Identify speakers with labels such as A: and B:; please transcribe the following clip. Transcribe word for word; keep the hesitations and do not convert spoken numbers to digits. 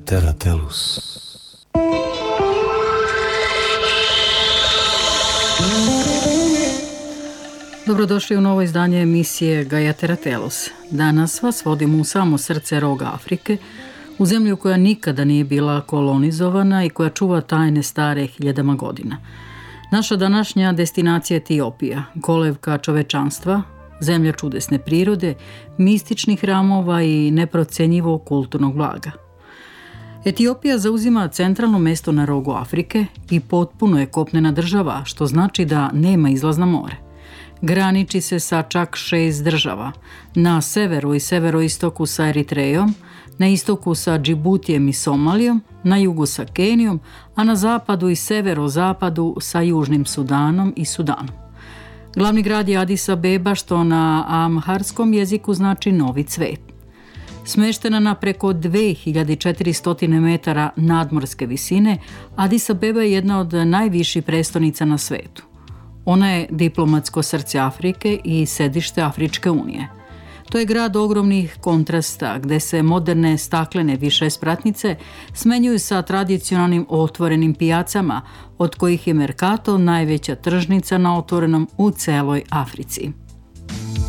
A: Terra Tellus.
B: Dobrodošli u novo izdanje emisije Gaia Terra Tellus. Danas vas vodimo u samo srce roga Afrike, u zemlju koja nikada nije bila kolonizovana i koja čuva tajne stare hiljadama godina. Naša današnja destinacija je Etiopija, kolevka čovečanstva, zemlja čudesne prirode, mističnih hramova i neprocenjivog kulturnog blaga. Etiopija zauzima centralno mesto na rogu Afrike i potpuno je kopnena država, što znači da nema izlaz na more. Graniči se sa čak šest država, na severu i severoistoku sa Eritrejom, na istoku sa Džibutijem i Somalijom, na jugu sa Kenijom, a na zapadu i severozapadu sa Južnim Sudanom i Sudanom. Glavni grad je Adis Abeba, što na amharskom jeziku znači novi cvet. Smeštena na preko dve hiljade četiristo metara nadmorske visine, Adis Abeba je jedna od najviših prestonica na svetu. Ona je diplomatsko srce Afrike i sedište Afričke unije. To je grad ogromnih kontrasta, gde se moderne staklene višespratnice smenjuju sa tradicionalnim otvorenim pijacama, od kojih je Mercato najveća tržnica na otvorenom u celoj Africi.